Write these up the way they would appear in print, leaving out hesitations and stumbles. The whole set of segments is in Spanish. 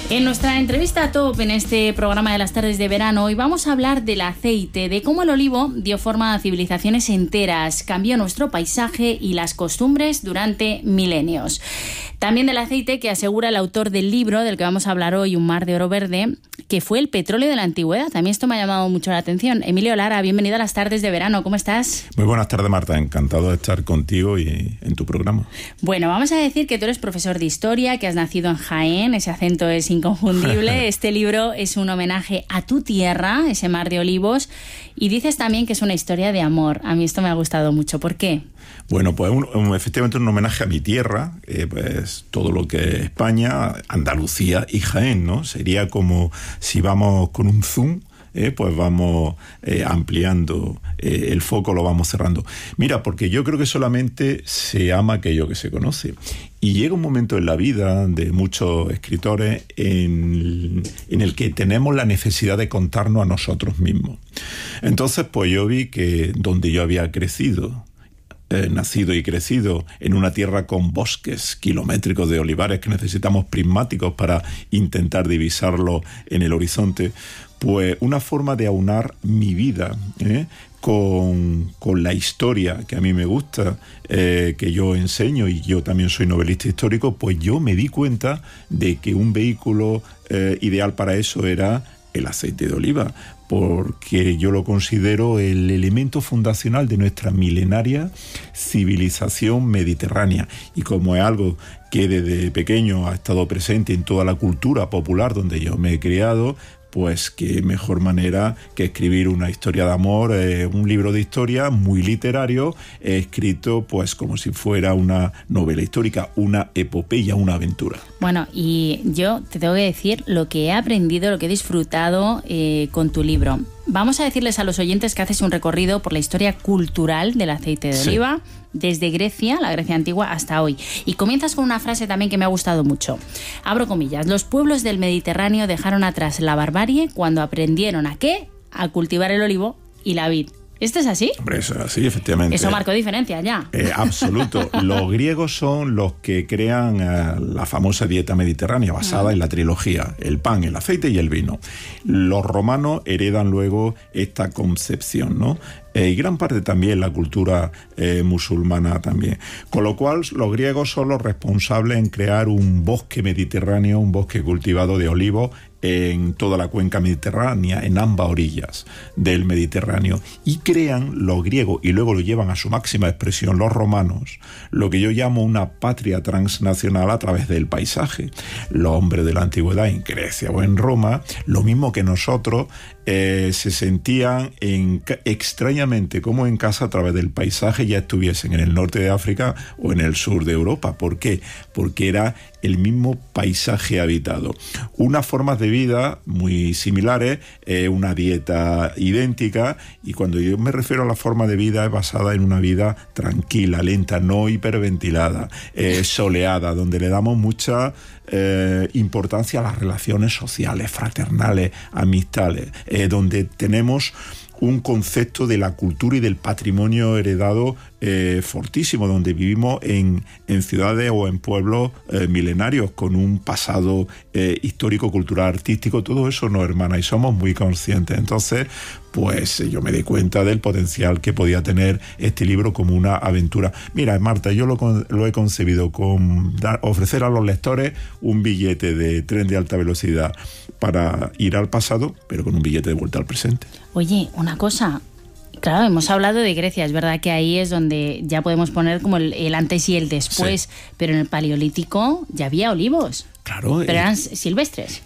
En nuestra entrevista top en este programa de las tardes de verano, hoy vamos a hablar del aceite, de cómo el olivo dio forma a civilizaciones enteras, cambió nuestro paisaje y las costumbres durante milenios. También del aceite que asegura el autor del libro del que vamos a hablar hoy, Un mar de oro verde, que fue el petróleo de la antigüedad. A mí esto me ha llamado mucho la atención. Emilio Lara, bienvenido a las tardes de verano. ¿Cómo estás? Muy buenas tardes, Marta. Encantado de estar contigo y en tu programa. Bueno, vamos a decir que tú eres profesor de historia, que has nacido en Jaén, ese acento es inconfundible. Este libro es un homenaje a tu tierra, ese mar de olivos, y dices también que es una historia de amor. A mí esto me ha gustado mucho. ¿Por qué? Bueno, pues efectivamente un homenaje a mi tierra, pues todo lo que es España, Andalucía y Jaén, ¿no? Sería como si vamos con un zoom, pues vamos ampliando el foco, lo vamos cerrando. Mira, porque yo creo que solamente se ama aquello que se conoce. Y llega un momento en la vida de muchos escritores en el que tenemos la necesidad de contarnos a nosotros mismos. Entonces, pues yo vi que donde yo había crecido, nacido y crecido en una tierra con bosques kilométricos de olivares que necesitamos prismáticos para intentar divisarlo en el horizonte, pues una forma de aunar mi vida con la historia que a mí me gusta, que yo enseño, y yo también soy novelista histórico, pues yo me di cuenta de que un vehículo ideal para eso era el aceite de oliva, porque yo lo considero el elemento fundacional de nuestra milenaria civilización mediterránea. Y como es algo que desde pequeño ha estado presente en toda la cultura popular donde yo me he criado, pues qué mejor manera que escribir una historia de amor, un libro de historia muy literario, escrito pues como si fuera una novela histórica, una epopeya, una aventura. Bueno, y yo te tengo que decir lo que he aprendido, lo que he disfrutado con tu libro. Vamos a decirles a los oyentes que haces un recorrido por la historia cultural del aceite de oliva, desde Grecia, la Grecia antigua, hasta hoy. Y comienzas con una frase también que me ha gustado mucho. Abro comillas. Los pueblos del Mediterráneo dejaron atrás la barbarie cuando aprendieron ¿a qué? A cultivar el olivo y la vid. ¿Esto es así? Hombre, eso es así, efectivamente. Eso marcó diferencia ya. Absoluto. Los griegos son los que crean la famosa dieta mediterránea basada en la trilogía, el pan, el aceite y el vino. Los romanos heredan luego esta concepción, ¿no? Y gran parte también la cultura musulmana también. Con lo cual, los griegos son los responsables en crear un bosque mediterráneo, un bosque cultivado de olivos en toda la cuenca mediterránea, en ambas orillas del Mediterráneo. Y crean los griegos, y luego lo llevan a su máxima expresión los romanos, lo que yo llamo una patria transnacional a través del paisaje. Los hombres de la antigüedad en Grecia o en Roma, lo mismo que nosotros, se sentían extrañamente como en casa a través del paisaje, ya estuviesen en el norte de África o en el sur de Europa. ¿Por qué? Porque era el mismo paisaje habitado. Unas formas de vida muy similares, una dieta idéntica, y cuando yo me refiero a la forma de vida es basada en una vida tranquila, lenta, no hiperventilada, soleada, donde le damos mucha importancia a las relaciones sociales, fraternales, amistades, donde tenemos un concepto de la cultura y del patrimonio heredado fortísimo, donde vivimos en ciudades o en pueblos milenarios con un pasado histórico, cultural, artístico. Todo eso nos hermana y somos muy conscientes. Entonces, pues yo me di cuenta del potencial que podía tener este libro como una aventura. Mira, Marta, yo lo he concebido con ofrecer a los lectores un billete de tren de alta velocidad para ir al pasado, pero con un billete de vuelta al presente. Oye, una cosa. Claro, hemos hablado de Grecia, es verdad que ahí es donde ya podemos poner como el antes y el después, sí. Pero en el Paleolítico ya había olivos. Claro. Pero eran silvestres.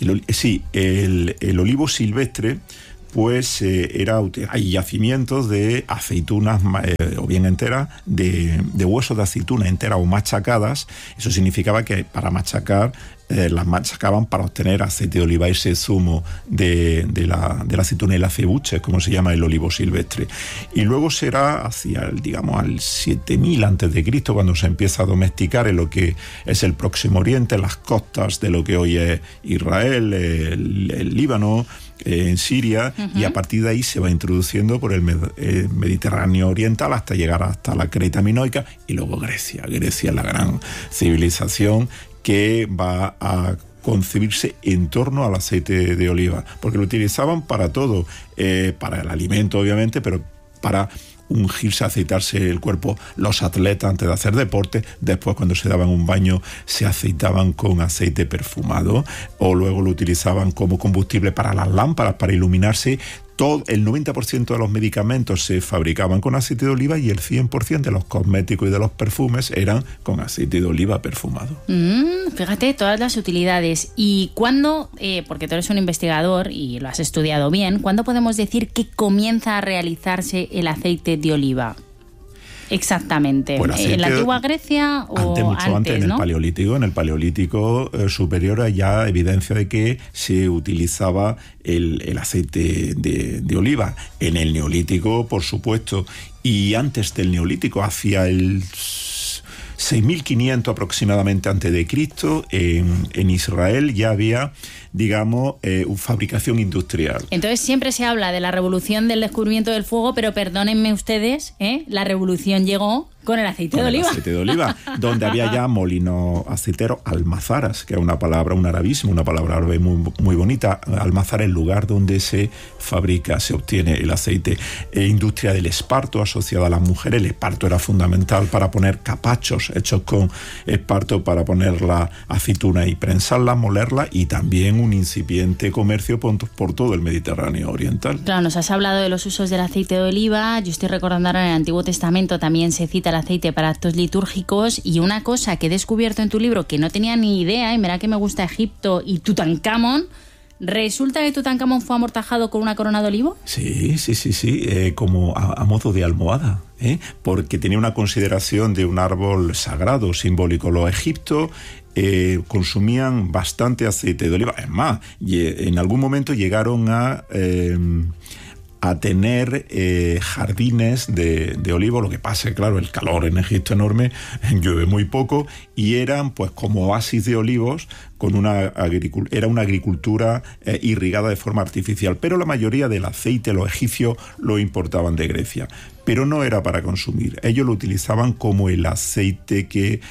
El olivo silvestre, pues hay yacimientos de aceitunas o bien enteras, de huesos de aceituna enteras o machacadas. Eso significaba que para machacar las machacaban para obtener aceite de oliva, ese zumo de la aceituna, el acebuche, como se llama el olivo silvestre. Y luego será hacia al 7000 a.C., cuando se empieza a domesticar en lo que es el Próximo Oriente, las costas de lo que hoy es Israel, el Líbano, en Siria, y a partir de ahí se va introduciendo por el Mediterráneo oriental hasta llegar hasta la Creta minoica y luego Grecia. Grecia es la gran civilización que va a concebirse en torno al aceite de oliva, porque lo utilizaban para todo, para el alimento obviamente, pero para ungirse, aceitarse el cuerpo los atletas antes de hacer deporte. Después, cuando se daban un baño, se aceitaban con aceite perfumado, o luego lo utilizaban como combustible para las lámparas, para iluminarse. Todo, el 90% de los medicamentos se fabricaban con aceite de oliva y el 100% de los cosméticos y de los perfumes eran con aceite de oliva perfumado. Fíjate, todas las utilidades. ¿Y cuándo, porque tú eres un investigador y lo has estudiado bien, cuándo podemos decir que comienza a realizarse el aceite de oliva? Exactamente. Pues ¿En la antigua Grecia o mucho antes, en el ¿no? Paleolítico. En el Paleolítico superior hay ya evidencia de que se utilizaba el aceite de oliva. En el Neolítico, por supuesto, y antes del Neolítico, hacia el 6500 aproximadamente antes de Cristo, en Israel ya había, digamos, fabricación industrial. Entonces siempre se habla de la revolución del descubrimiento del fuego, pero perdónenme ustedes, la revolución llegó con el aceite de oliva. El aceite de oliva, donde había ya molinos aceiteros, almazaras, que es una palabra, un arabismo, una palabra árabe muy, muy bonita. Almazar es el lugar donde se fabrica, se obtiene el aceite. Industria del esparto asociada a las mujeres. El esparto era fundamental para poner capachos hechos con esparto, para poner la aceituna y prensarla, molerla, y también un incipiente comercio por todo el Mediterráneo oriental. Claro, nos has hablado de los usos del aceite de oliva. Yo estoy recordando ahora en el Antiguo Testamento también se cita el aceite para actos litúrgicos, y una cosa que he descubierto en tu libro que no tenía ni idea, y mira que me gusta Egipto y Tutankamón. ¿Resulta que Tutankamón fue amortajado con una corona de olivo? Sí, como a modo de almohada, porque tenía una consideración de un árbol sagrado, simbólico. Los egipcios consumían bastante aceite de oliva. Es más, en algún momento llegaron a tener jardines de olivo. Lo que pasa es, claro, el calor en Egipto enorme, llueve muy poco, y eran pues como oasis de olivos, con era una agricultura irrigada de forma artificial, pero la mayoría del aceite los egipcios lo importaban de Grecia. Pero no era para consumir. Ellos lo utilizaban como el aceite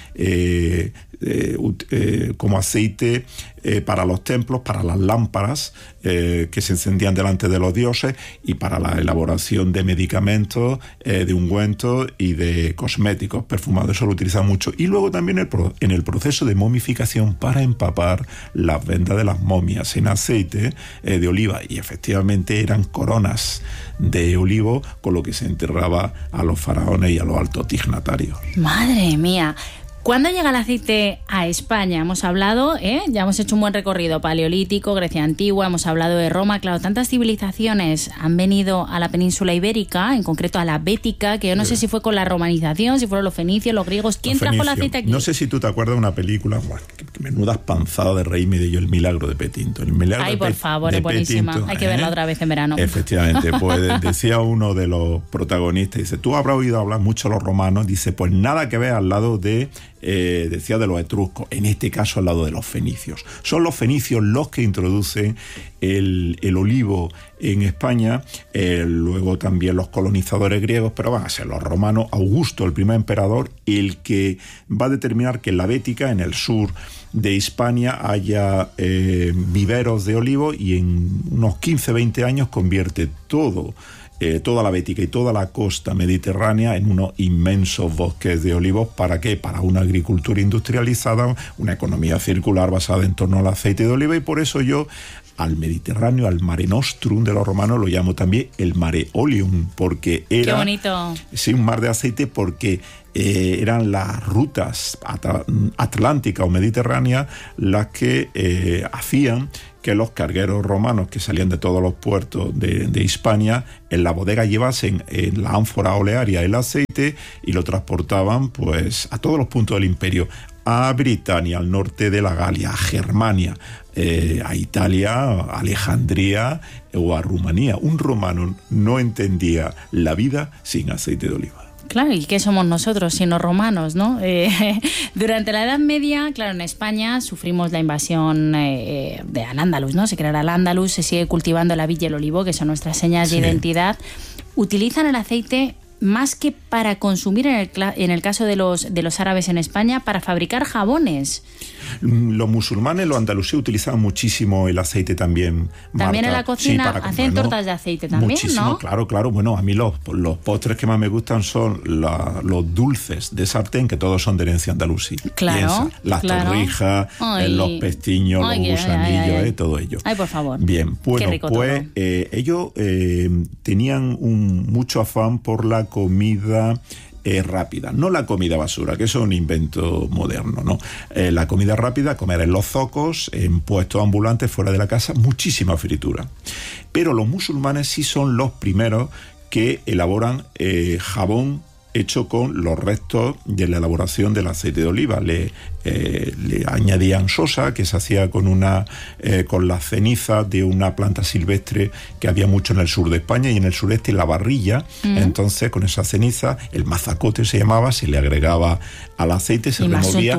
como aceite para los templos, para las lámparas que se encendían delante de los dioses, y para la elaboración de medicamentos, de ungüentos y de cosméticos perfumados. Eso lo utilizaban mucho. Y luego también en el proceso de momificación, para empapar las vendas de las momias en aceite de oliva. Y efectivamente eran coronas de olivo con lo que se enterraba a los faraones y a los altos dignatarios. ¡Madre mía! ¿Cuándo llega el aceite a España? Hemos hablado, ya hemos hecho un buen recorrido, Paleolítico, Grecia Antigua, hemos hablado de Roma. Claro, tantas civilizaciones han venido a la península ibérica, en concreto a la Bética, que yo no sé si fue con la romanización, si fueron los fenicios, los griegos. ¿Quién trajo el aceite aquí? No sé si tú te acuerdas de una película, que menudas panzadas de reírme de yo, El milagro de Petinto. Ay, por favor, es buenísima. Petinto, hay que verla otra vez en verano. Efectivamente, pues decía uno de los protagonistas, dice, tú habrás oído hablar mucho de los romanos, dice, pues nada que ver al lado de... decía de los etruscos, en este caso al lado de los fenicios. Son los fenicios los que introducen el olivo en España, luego también los colonizadores griegos, pero van a ser los romanos. Augusto, el primer emperador, el que va a determinar que en la Bética, en el sur de Hispania, haya viveros de olivo, y en unos 15-20 años convierte toda la Bética y toda la costa mediterránea en unos inmensos bosques de olivos. ¿Para qué? Para una agricultura industrializada, una economía circular basada en torno al aceite de oliva. Y por eso yo al Mediterráneo, al Mare Nostrum de los romanos, lo llamo también el Mare Oleum, porque era... ¡Qué bonito! Sí, un mar de aceite, porque eran las rutas atlánticas o mediterráneas las que hacían que los cargueros romanos que salían de todos los puertos de Hispania en la bodega llevasen en la ánfora olearia el aceite y lo transportaban pues a todos los puntos del imperio, a Britania, al norte de la Galia, a Germania, a Italia, a Alejandría o a Rumanía. Un romano no entendía la vida sin aceite de oliva. Claro, ¿y qué somos nosotros sino romanos, no? Durante la Edad Media, claro, en España sufrimos la invasión de Al-Ándalus, ¿no? Se creará Al-Ándalus, se sigue cultivando la vid y el olivo, que son nuestras señas de identidad. Utilizan el aceite más que para consumir, en el caso de los árabes en España, para fabricar jabones. Los musulmanes, los andalusíes utilizaban muchísimo el aceite también. También Marta. en la cocina hacen ¿no? tortas de aceite también, muchísimo, ¿no? Claro. Bueno, a mí los postres que más me gustan son los dulces de sartén, que todos son de herencia andalusí. Claro. Las torrijas, los pestiños, los gusanillos, todo ello. Ay, por favor. Bien, bueno, Qué rico pues todo. ellos tenían mucho afán por la comida rápida, no la comida basura, que eso es un invento moderno, ¿no? La comida rápida, comer en los zocos, en puestos ambulantes fuera de la casa, muchísima fritura. Pero los musulmanes sí son los primeros que elaboran jabón hecho con los restos de la elaboración del aceite de oliva. Le añadían sosa, que se hacía con las cenizas de una planta silvestre que había mucho en el sur de España y en el sureste, la barrilla. Entonces, con esa ceniza, el mazacote se llamaba, se le agregaba al aceite, se removía,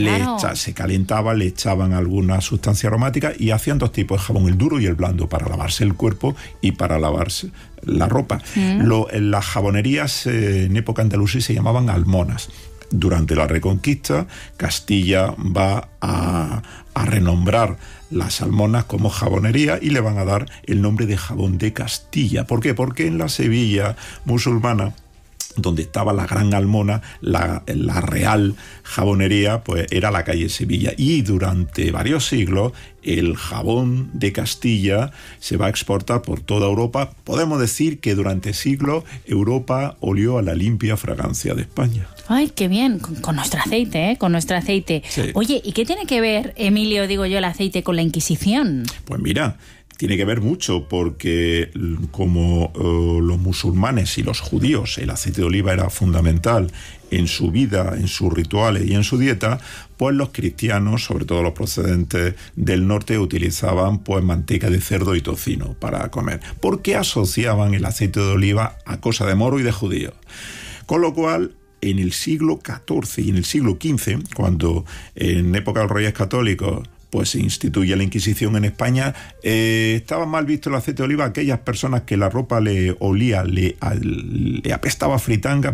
se calentaba, le echaban alguna sustancia aromática y hacían dos tipos de jabón, el duro y el blando, para lavarse el cuerpo y para lavarse la ropa. Las jabonerías en época andalusí se llamaban almonas. Durante la Reconquista, Castilla va a renombrar las almonas como jabonería y le van a dar el nombre de jabón de Castilla. ¿Por qué? Porque en la Sevilla musulmana, donde estaba la Gran Almona, la Real Jabonería, pues era la calle Sevilla. Y durante varios siglos el jabón de Castilla se va a exportar por toda Europa. Podemos decir que durante siglos Europa olió a la limpia fragancia de España. Ay, qué bien, con nuestro aceite, con nuestro aceite. Sí. Oye, ¿y qué tiene que ver, Emilio, digo yo, el aceite con la Inquisición? Pues mira, tiene que ver mucho porque como los musulmanes y los judíos, el aceite de oliva era fundamental en su vida, en sus rituales y en su dieta, pues los cristianos, sobre todo los procedentes del norte, utilizaban pues manteca de cerdo y tocino para comer, porque asociaban el aceite de oliva a cosa de moro y de judíos. Con lo cual, en el siglo XIV y en el siglo XV, cuando en época de los Reyes Católicos pues se instituye la Inquisición en España, estaba mal visto el aceite de oliva a aquellas personas que la ropa le olía, le apestaba a fritanga.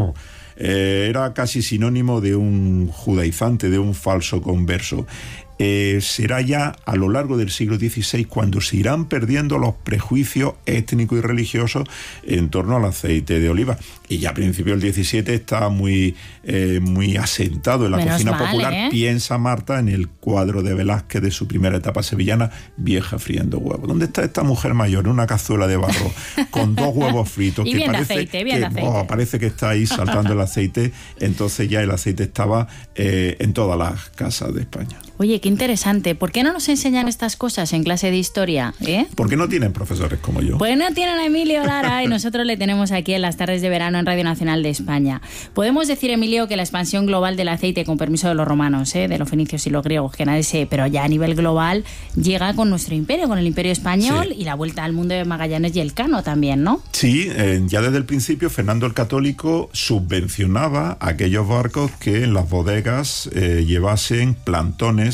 Era casi sinónimo de un judaizante, de un falso converso. Será ya a lo largo del siglo XVI cuando se irán perdiendo los prejuicios étnicos y religiosos en torno al aceite de oliva. Y ya a principios del XVII está muy asentado en la cocina popular. Piensa, Marta, en el cuadro de Velázquez de su primera etapa sevillana, Vieja friendo huevos. ¿Dónde está esta mujer mayor en una cazuela de barro con 2 huevos fritos? Y que bien parece de aceite, bien de aceite. Parece que está ahí saltando el aceite. Entonces ya el aceite estaba en todas las casas de España. Oye, qué interesante. ¿Por qué no nos enseñan estas cosas en clase de historia? Porque no tienen profesores como yo. Pues no tienen a Emilio Lara y nosotros le tenemos aquí en las tardes de verano en Radio Nacional de España. Podemos decir, Emilio, que la expansión global del aceite, con permiso de los romanos, de los fenicios y los griegos, que nadie sé, pero ya a nivel global, llega con nuestro imperio, con el Imperio Español, y la vuelta al mundo de Magallanes y Elcano también, ¿no? Sí, ya desde el principio Fernando el Católico subvencionaba a aquellos barcos que en las bodegas llevasen plantones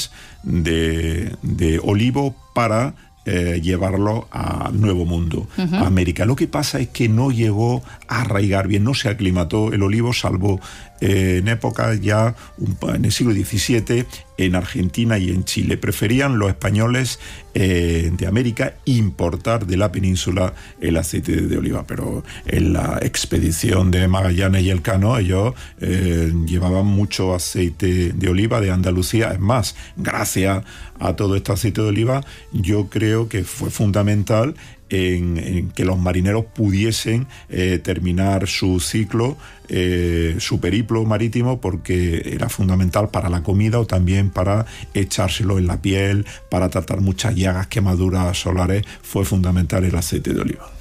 de olivo para llevarlo al Nuevo Mundo, a América. Lo que pasa es que no llegó a arraigar bien, no se aclimató el olivo, salvo en época ya, en el siglo XVII, en Argentina y en Chile. Preferían los españoles de América importar de la península el aceite de oliva, pero en la expedición de Magallanes y Elcano ellos llevaban mucho aceite de oliva de Andalucía. Es más, gracias a todo este aceite de oliva, yo creo que fue fundamental en que los marineros pudiesen terminar su ciclo, su periplo marítimo, porque era fundamental para la comida o también para echárselo en la piel, para tratar muchas llagas, quemaduras solares. Fue fundamental el aceite de oliva.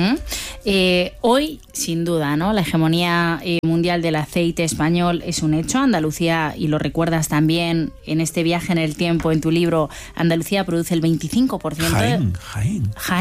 Hoy, sin duda, ¿no? La hegemonía mundial del aceite español es un hecho. Andalucía, y lo recuerdas también en este viaje en el tiempo, en tu libro, Andalucía produce el 25%. Jaén. Jaén, solo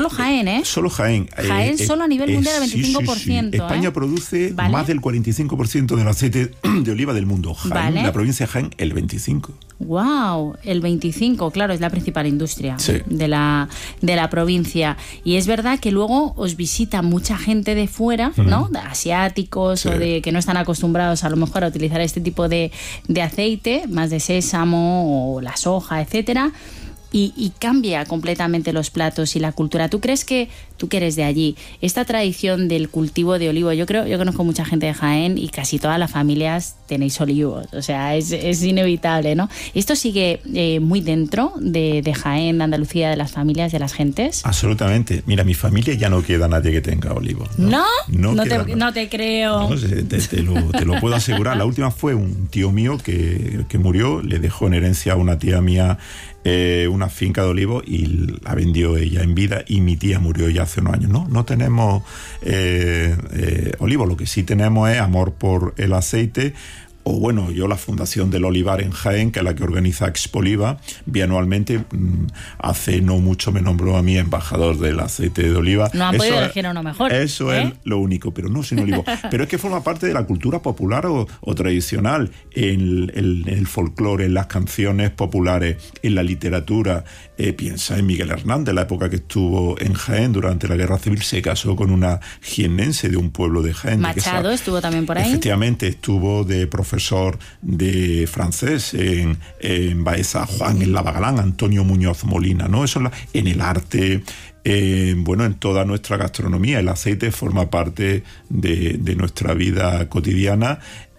Solo Jaén, ¿eh? Solo Jaén. Jaén solo a nivel mundial el 25%. Sí. España produce más del 45% del aceite de oliva del mundo. Jaén, la provincia de Jaén, el 25%. ¡Wow! El 25%, claro, es la principal industria de la provincia. Y es verdad que luego os visita mucha gente de fuera, ¿no? De asiáticos o de que no están acostumbrados a lo mejor a utilizar este tipo de aceite, más de sésamo o la soja, etcétera. Y cambia completamente los platos y la cultura. ¿Tú crees que, tú que eres de allí, esta tradición del cultivo de olivo, yo conozco mucha gente de Jaén y casi todas las familias tenéis olivos, o sea, es inevitable, ¿no? ¿Esto sigue muy dentro de Jaén, de Andalucía, de las familias, de las gentes? Absolutamente. Mira, mi familia ya no queda nadie que tenga olivos. ¿No? No te creo. No, te lo puedo asegurar. La última fue un tío mío que murió, le dejó en herencia a una tía mía una finca de olivos y la vendió ella en vida, y mi tía murió ya hace unos años. No tenemos olivos, lo que sí tenemos es amor por el aceite. O bueno, yo la Fundación del Olivar en Jaén, que es la que organiza Expoliva bianualmente, hace no mucho me nombró a mí embajador del aceite de oliva. No han podido elegir uno mejor. Eso es lo único, pero no sin olivo. Pero es que forma parte de la cultura popular o tradicional, en el folclore, en las canciones populares, en la literatura. Piensa en Miguel Hernández, la época que estuvo en Jaén durante la Guerra Civil, se casó con una jiennense de un pueblo de Jaén. Machado estuvo también por ahí. Efectivamente, estuvo de profesor de francés en Baeza, Juan en Lavagalán, Antonio Muñoz Molina, ¿no? Eso en el arte, en toda nuestra gastronomía. El aceite forma parte de nuestra vida cotidiana,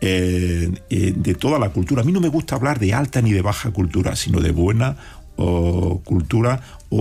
de toda la cultura. A mí no me gusta hablar de alta ni de baja cultura, sino de buena cultura,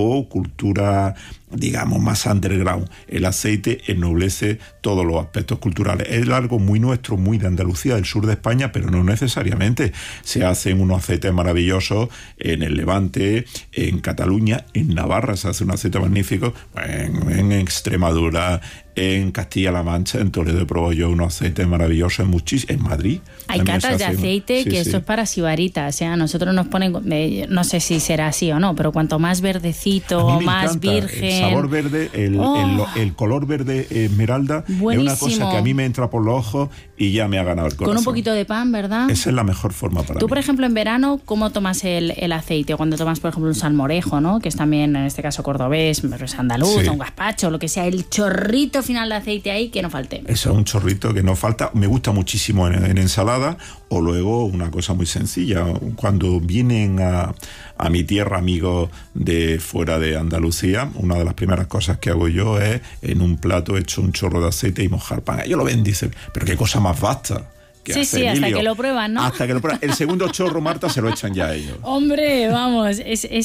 digamos, más underground. El aceite ennoblece todos los aspectos culturales. Es algo muy nuestro, muy de Andalucía, del sur de España, pero no necesariamente. Se hacen unos aceites maravillosos en el Levante, en Cataluña, en Navarra se hace un aceite magnífico, en Extremadura, en Castilla-La Mancha, en Toledo he probado yo unos aceites maravillosos, en Madrid. Hay catas de aceite que eso es para sibaritas, a nosotros nos ponen, no sé si será así o no, pero cuanto más verdecito, más virgen. El sabor verde, el color verde esmeralda, buenísimo. Es una cosa que a mí me entra por los ojos y ya me ha ganado el corazón. Con un poquito de pan, ¿verdad? Esa es la mejor forma para mí. Tú, por ejemplo, en verano, ¿cómo tomas el aceite? Cuando tomas, por ejemplo, un salmorejo, ¿no? Que es también, en este caso, cordobés, es andaluz, un gazpacho, lo que sea, el chorrito final de aceite ahí, que no falte. Eso es un chorrito que no falta. Me gusta muchísimo en ensalada, o luego una cosa muy sencilla. Cuando vienen a mi tierra amigos de fuera de Andalucía, una de las primeras cosas que hago yo es en un plato hecho un chorro de aceite y mojar pan. Ellos lo ven, dicen, pero qué cosa más vasta. Sí, hasta que lo prueban, ¿no? Hasta que lo prueban. El segundo chorro, Marta, se lo echan ya ellos. Hombre, vamos,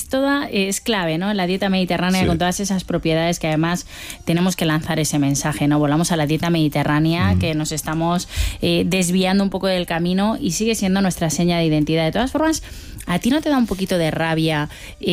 es clave, ¿no? En la dieta mediterránea, con todas esas propiedades que además tenemos que lanzar ese mensaje, ¿no? Volvamos a la dieta mediterránea, que nos estamos desviando un poco del camino y sigue siendo nuestra seña de identidad. De todas formas, ¿a ti no te da un poquito de rabia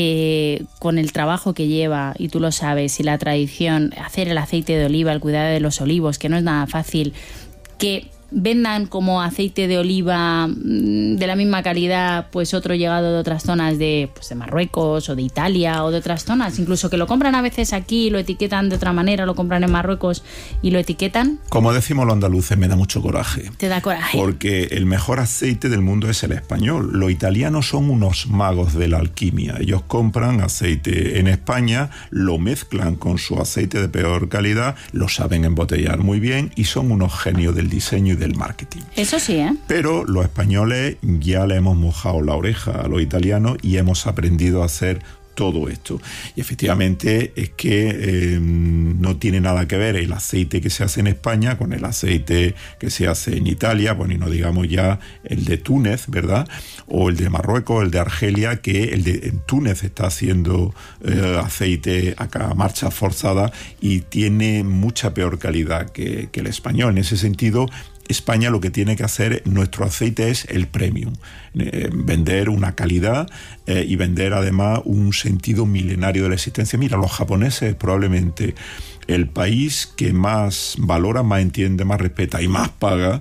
con el trabajo que lleva, y tú lo sabes, y la tradición, hacer el aceite de oliva, el cuidado de los olivos, que no es nada fácil, que vendan como aceite de oliva de la misma calidad pues otro llegado de otras zonas de Marruecos o de Italia o de otras zonas, incluso que lo compran a veces aquí y lo etiquetan de otra manera, lo compran en Marruecos y lo etiquetan? Como decimos los andaluces, me da mucho coraje. ¿Te da coraje? Porque el mejor aceite del mundo es el español. Los italianos son unos magos de la alquimia. Ellos compran aceite en España, lo mezclan con su aceite de peor calidad, lo saben embotellar muy bien y son unos genios del diseño del marketing. Eso sí, ¿eh? Pero los españoles ya le hemos mojado la oreja a los italianos y hemos aprendido a hacer todo esto. Y efectivamente es que no tiene nada que ver el aceite que se hace en España con el aceite que se hace en Italia, bueno, y no digamos ya el de Túnez, ¿verdad? O el de Marruecos, el de Argelia, que en Túnez está haciendo aceite a marcha forzada y tiene mucha peor calidad que el español. En ese sentido, España lo que tiene que hacer, nuestro aceite, es el premium, vender una calidad y vender además un sentido milenario de la existencia. Mira, los japoneses probablemente el país que más valora, más entiende, más respeta y más paga